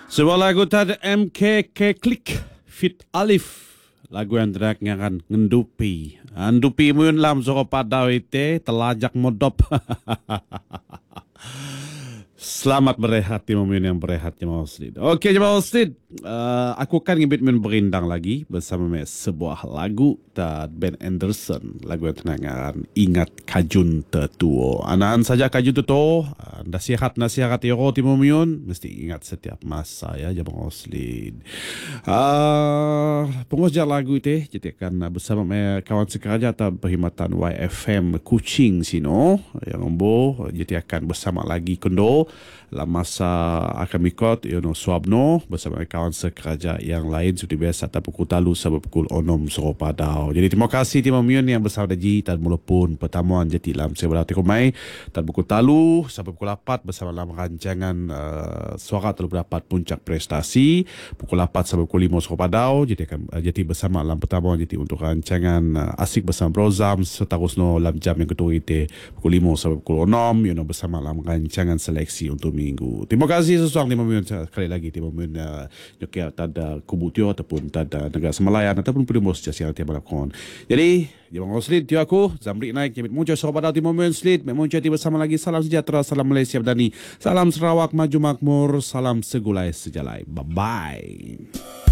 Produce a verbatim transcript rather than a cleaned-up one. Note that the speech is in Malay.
Sebuah lagu tadi M K K Klik Fit Alif. Lagu yang terakhir ngendupi. Ngendupi muyun lam soko padau ite telajak modop. Selamat berehat di momen yang berehat Jemaah Muslim. Okey Jemaah Muslim, uh, aku akan ngibit men berindang lagi bersama me sebuah lagu dan Ben Anderson, lagu yang tenangan Ingat Kajun Tetuo. Anan saja Kajun Tetuo, uh, nasihat-nasihat iro di momen mesti ingat setiap masa ya Jemaah Muslim. Uh, pengusaha lagu itu jadi akan bersama me kawan sekeraja atau perkhidmatan Y F M Kuching sino yang ombo jadi akan bersama lagi kendo dalam masa akan ikut you know, Swabno bersama kawan sekeraja yang lain seperti biasa tak pukul talu sampai pukul onom soro padau. Jadi terima kasih Timah Mion yang bersama Daji dan mulupun pertemuan jadi dalam sebelah tikumai dan pukul talu sampai pukul lapan bersama dalam rancangan uh, suara terlalu dapat puncak prestasi pukul lapan sampai pukul lima soro padau. Jadi akan uh, jadi bersama dalam pertemuan jadi untuk rancangan uh, asik bersama Brozam seterusnya dalam jam yang kedua itu pukul lima sampai pukul onom you know, bersama dalam rancangan seleksi untuk minggu. Terima kasih sesuang Timah Mion sekali lagi Timah Mion uh, Yokia tada kubutio ataupun tada negara semalayan ataupun primus jasi yang tiap melakukan. Jadi Jemaah Muslim tio aku Zamri naik jemit muncul sobat pada Timah Mion Muslim muncul bersama lagi. Salam sejahtera, salam Malaysia Berdani, salam Sarawak maju makmur, salam segulai sejalai. Bye bye.